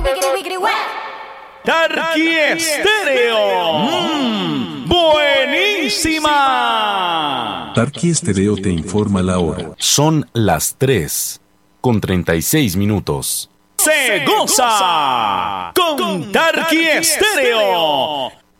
Tarqui Estéreo. Buenísima. Tarqui Estéreo te informa la hora. Son las 3:36. Se goza con Tarqui Estéreo.